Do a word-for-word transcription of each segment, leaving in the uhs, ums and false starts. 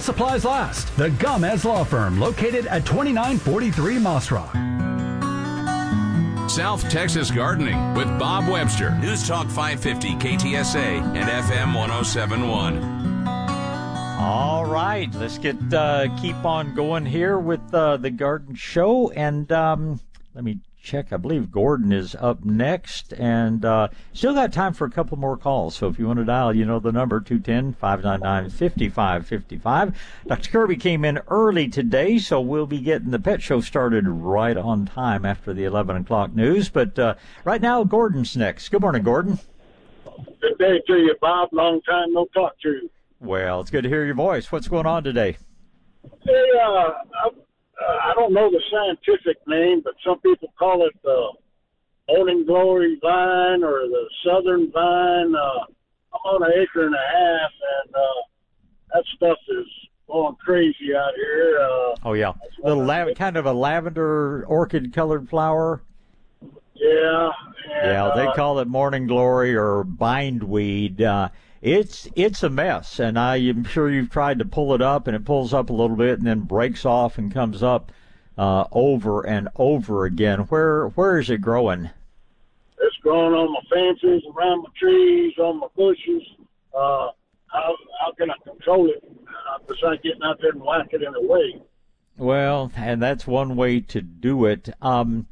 Supplies last. The Gomez Law Firm, located at twenty-nine forty-three Moss Rock. South Texas Gardening with Bob Webster. News Talk five fifty K T S A and F M one oh seven point one. All right, let's get uh, keep on going here with uh, the Garden Show. And um, let me check. I believe Gordon is up next. And uh, still got time for a couple more calls. So if you want to dial, you know the number, two one zero, five nine nine, five five five five. Doctor Kirby came in early today, so we'll be getting the pet show started right on time after the eleven o'clock news. But uh, right now, Gordon's next. Good morning, Gordon. Good day to you, Bob. Long time no talk to you. Well, it's good to hear your voice. What's going on today? Hey, uh, I, uh, I don't know the scientific name, but some people call it the Morning Glory vine or the Southern vine. Uh, I'm on an acre and a half, and uh, that stuff is going crazy out here. Uh, oh, yeah. Little lav- kind of a lavender orchid-colored flower. Yeah. And, yeah, they uh, call it Morning Glory or bindweed. Uh, It's it's a mess, and I am sure you've tried to pull it up, and it pulls up a little bit and then breaks off and comes up uh, over and over again. Where where is it growing? It's growing on my fences, around my trees, on my bushes. Uh, how, how can I control it uh, besides getting out there and whack it in a way? Well, and that's one way to do it. Um,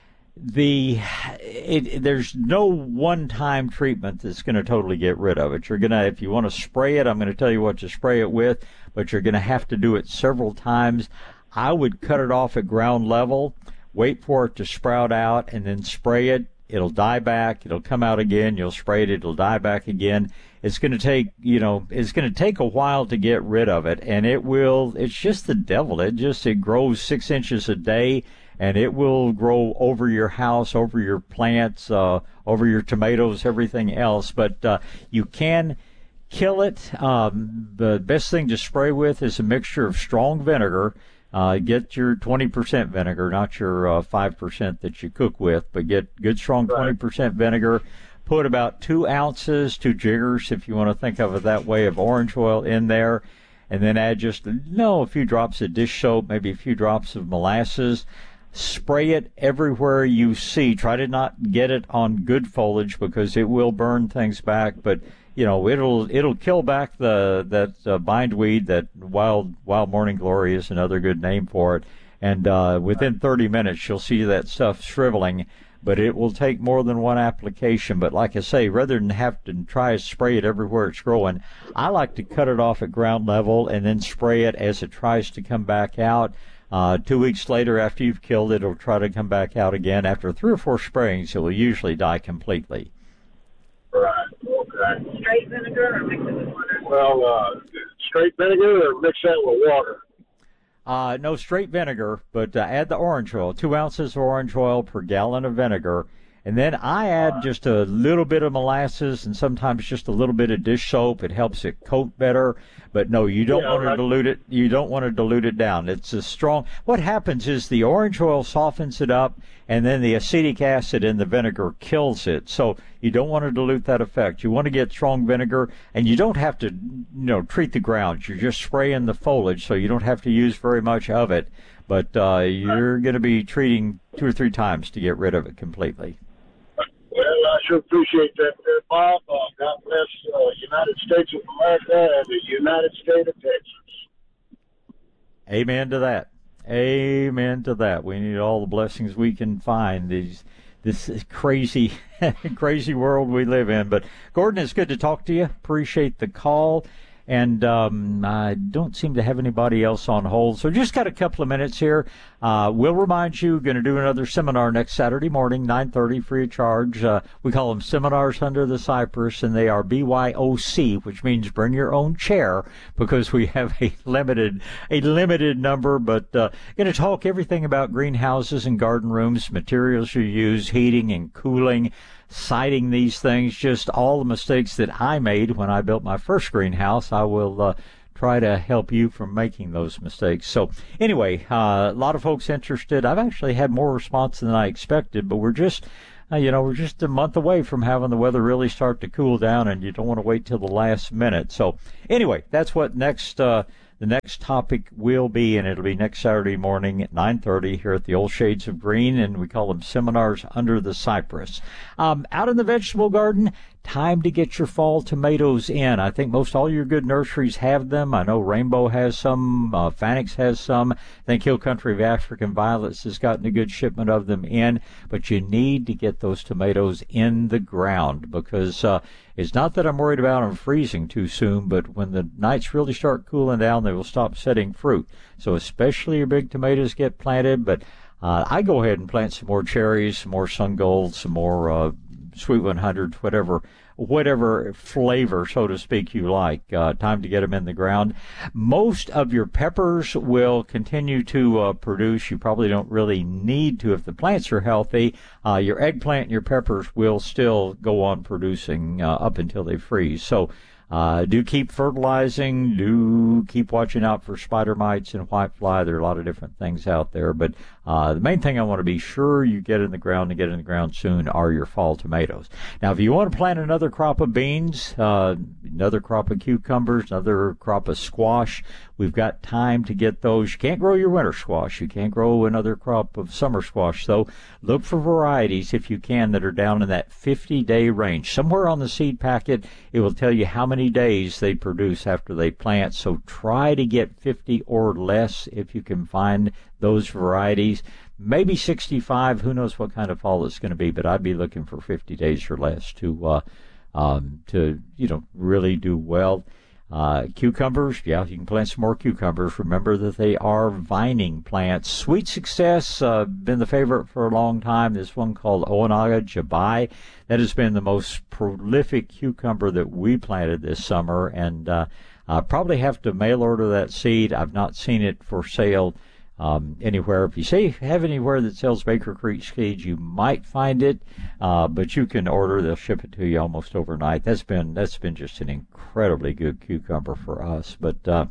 The it, there's no one-time treatment that's going to totally get rid of it. You're going to, if you want to spray it, I'm going to tell you what to spray it with, but you're going to have to do it several times. I would cut it off at ground level, wait for it to sprout out, and then spray it. It'll die back. It'll come out again. You'll spray it. It'll die back again. It's going to take, you know, it's going to take a while to get rid of it, and it will. It's just the devil. It just it grows six inches a day. And it will grow over your house, over your plants, uh, over your tomatoes, everything else. But uh, you can kill it. Um, the best thing to spray with is a mixture of strong vinegar. Uh, get your twenty percent vinegar, not your uh, five percent that you cook with, but get good strong twenty percent vinegar. Put about two ounces, two jiggers, if you want to think of it that way, of orange oil in there. And then add just, no, a few drops of dish soap, maybe a few drops of molasses. Spray it everywhere you see. Try to not get it on good foliage because it will burn things back. But you know it'll it'll kill back the that uh, bindweed. That wild wild morning glory is another good name for it. And uh, within thirty minutes you'll see that stuff shriveling. But it will take more than one application. But like I say, rather than have to try to spray it everywhere it's growing, I like to cut it off at ground level and then spray it as it tries to come back out. Uh, two weeks later, after you've killed it, it'll try to come back out again. After three or four sprayings, it will usually die completely. Right. Okay. Straight vinegar or mix it with water? Well, uh, straight vinegar or mix that with water? Uh, no, straight vinegar, but uh, add the orange oil, two ounces of orange oil per gallon of vinegar. And then I add just a little bit of molasses and sometimes just a little bit of dish soap. It helps it coat better. But no, you don't yeah, want right. to dilute it. You don't want to dilute it down. It's a strong. What happens is the orange oil softens it up, and then the acetic acid in the vinegar kills it. So you don't want to dilute that effect. You want to get strong vinegar, and you don't have to, you know, treat the ground. You're just spraying the foliage, so you don't have to use very much of it. But uh, you're going to be treating two or three times to get rid of it completely. Well, I sure appreciate that, there, Bob. Uh, God bless uh, United States of America and the United States of Texas. Amen to that. Amen to that. We need all the blessings we can find. These, this crazy, crazy world we live in. But Gordon, it's good to talk to you. Appreciate the call. And um, I don't seem to have anybody else on hold. So just got a couple of minutes here. Uh, we'll remind you, going to do another seminar next Saturday morning, nine thirty, free of charge. Uh, we call them Seminars Under the Cypress, and they are B Y O C, which means bring your own chair, because we have a limited a limited number. But uh, going to talk everything about greenhouses and garden rooms, materials you use, heating and cooling, citing these things, just all the mistakes that I made when I built my first greenhouse. I will uh, try to help you from making those mistakes. So anyway, uh, a lot of folks interested. I've actually had more response than I expected, but we're just, uh, you know, we're just a month away from having the weather really start to cool down, and you don't want to wait till the last minute. So anyway, that's what next uh, The next topic will be, and it'll be next Saturday morning at nine thirty here at the Old Shades of Green, and we call them Seminars Under the Cypress. Um, out in the vegetable garden, time to get your fall tomatoes in. I think most all your good nurseries have them. I know Rainbow has some, uh, Fanix has some. I think Hill Country of African Violets has gotten a good shipment of them in. But you need to get those tomatoes in the ground, because uh, it's not that I'm worried about them freezing too soon, but when the nights really start cooling down, they will stop setting fruit. So especially your big tomatoes get planted, but uh, I go ahead and plant some more cherries, some more sun gold, some more uh, Sweet one hundred, whatever whatever flavor, so to speak, you like. Uh, time to get them in the ground. Most of your peppers will continue to uh, produce. You probably don't really need to if the plants are healthy. Uh, your eggplant and your peppers will still go on producing uh, up until they freeze. So uh, do keep fertilizing. Do keep watching out for spider mites and whitefly. There are a lot of different things out there, but Uh, the main thing I want to be sure you get in the ground and get in the ground soon are your fall tomatoes. Now, if you want to plant another crop of beans, uh, another crop of cucumbers, another crop of squash, we've got time to get those. You can't grow your winter squash. You can't grow another crop of summer squash, though. Look for varieties, if you can, that are down in that fifty-day range. Somewhere on the seed packet, it will tell you how many days they produce after they plant. So try to get fifty or less if you can find those varieties. Maybe sixty-five. Who knows what kind of fall it's going to be, but I'd be looking for fifty days or less to, uh, um, to, you know, really do well. Uh, cucumbers, yeah, you can plant some more cucumbers. Remember that they are vining plants. Sweet Success, uh, been the favorite for a long time. This one called Onaga Jabai, that has been the most prolific cucumber that we planted this summer, and uh, I probably have to mail order that seed. I've not seen it for sale Um, anywhere. If you say you have anywhere that sells Baker Creek seeds, you might find it, uh, but you can order. They'll ship it to you almost overnight. That's been that's been just an incredibly good cucumber for us. But uh,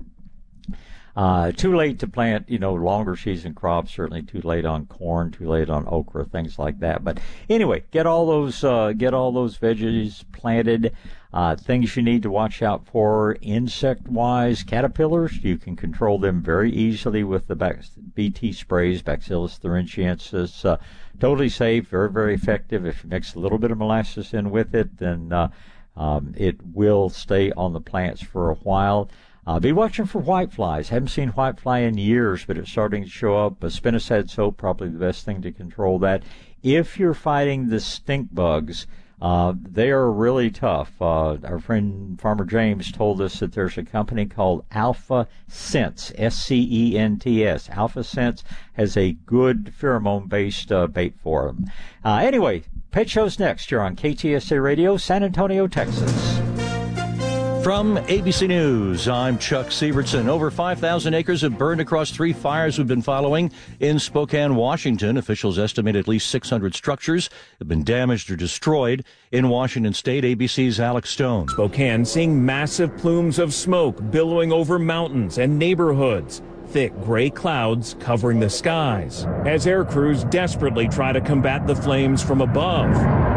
uh, too late to plant, you know, longer season crops. Certainly too late on corn, too late on okra, things like that. But anyway, get all those uh, get all those veggies planted. Uh, things you need to watch out for insect-wise, caterpillars, you can control them very easily with the B T sprays, Bacillus thuringiensis. Uh, totally safe, very, very effective. If you mix a little bit of molasses in with it, then uh, um, it will stay on the plants for a while. Uh, be watching for whiteflies. Haven't seen whitefly in years, but it's starting to show up. A spinosad soap, probably the best thing to control that. If you're fighting the stink bugs, Uh, they are really tough. Uh, our friend Farmer James told us that there's a company called Alpha Sense, S C E N T S. Alpha Sense has a good pheromone-based uh, bait for them. Uh, anyway, Pet Show's next. You're on K T S A Radio, San Antonio, Texas. From A B C News, I'm Chuck Sievertson. Over five thousand acres have burned across three fires we've been following in Spokane, Washington. Officials estimate at least six hundred structures have been damaged or destroyed. In Washington State, A B C's Alex Stone. Spokane seeing massive plumes of smoke billowing over mountains and neighborhoods. Thick gray clouds covering the skies as air crews desperately try to combat the flames from above.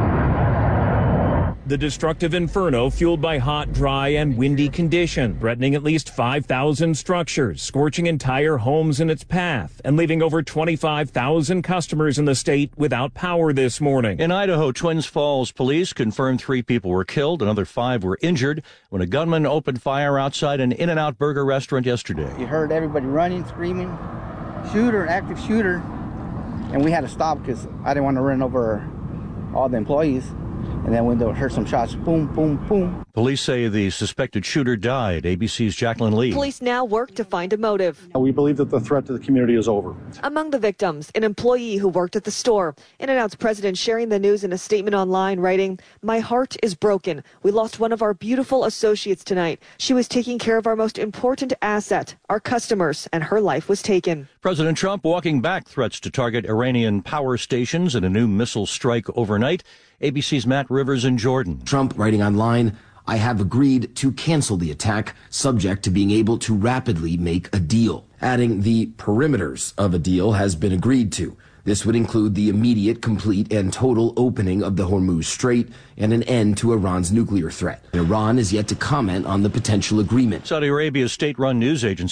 The destructive inferno fueled by hot, dry, and windy conditions, threatening at least five thousand structures, scorching entire homes in its path, and leaving over twenty-five thousand customers in the state without power this morning. In Idaho, Twins Falls police confirmed three people were killed, another five were injured when a gunman opened fire outside an In-N-Out Burger restaurant yesterday. You heard everybody running, screaming, shooter, active shooter, and we had to stop because I didn't want to run over all the employees. And then when they heard some shots, boom, boom, boom. Police say the suspected shooter died. A B C's Jacqueline Lee. Police now work to find a motive. We believe that the threat to the community is over. Among the victims, an employee who worked at the store. In-N-Out's president sharing the news in a statement online, writing, "My heart is broken. We lost one of our beautiful associates tonight. She was taking care of our most important asset, our customers, and her life was taken." President Trump walking back threats to target Iranian power stations in a new missile strike overnight. A B C's Matt Rivers in Jordan. Trump writing online, "I have agreed to cancel the attack, subject to being able to rapidly make a deal." Adding, the perimeters of a deal has been agreed to. This would include the immediate, complete, and total opening of the Hormuz Strait and an end to Iran's nuclear threat. Iran is yet to comment on the potential agreement. Saudi Arabia's state-run news agency